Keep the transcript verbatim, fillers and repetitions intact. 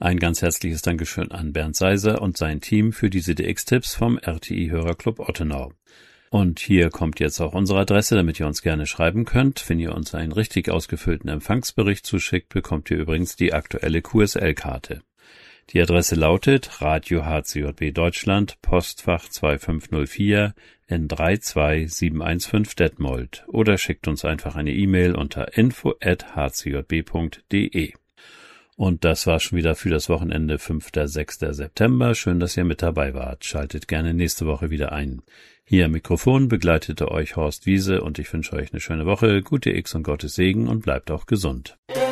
Ein ganz herzliches Dankeschön an Bernd Seiser und sein Team für diese D X-Tipps vom R T I-Hörerclub Ottenau. Und hier kommt jetzt auch unsere Adresse, damit ihr uns gerne schreiben könnt. Wenn ihr uns einen richtig ausgefüllten Empfangsbericht zuschickt, bekommt ihr übrigens die aktuelle Q S L-Karte. Die Adresse lautet Radio H C J B Deutschland, Postfach zwei fünf null vier N drei zwei sieben eins fünf Detmold oder schickt uns einfach eine E-Mail unter info at h c j b punkt d e. Und das war schon wieder für das Wochenende fünfter sechster September. Schön, dass ihr mit dabei wart. Schaltet gerne nächste Woche wieder ein. Hier am Mikrofon begleitete euch Horst Wiese und ich wünsche euch eine schöne Woche, gute X und Gottes Segen und bleibt auch gesund.